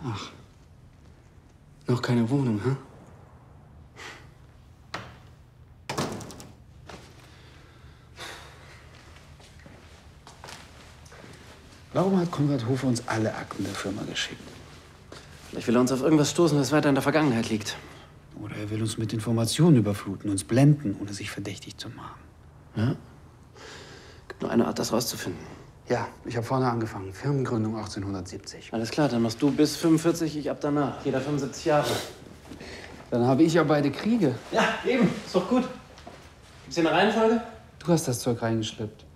Ach. Noch keine Wohnung, hä? Warum hat Konrad Hofer uns alle Akten der Firma geschickt? Vielleicht will er uns auf irgendwas stoßen, das weiter in der Vergangenheit liegt. Oder er will uns mit Informationen überfluten, uns blenden, ohne sich verdächtig zu machen. Ja? Gibt nur eine Art, das rauszufinden. Ja, ich habe vorne angefangen. Firmengründung 1870. Alles klar, dann machst du bis 45, ich ab danach. Jeder 75 Jahre. Dann habe ich ja beide Kriege. Ja, eben. Ist doch gut. Gibt's hier eine Reihenfolge? Du hast das Zeug reingeschleppt.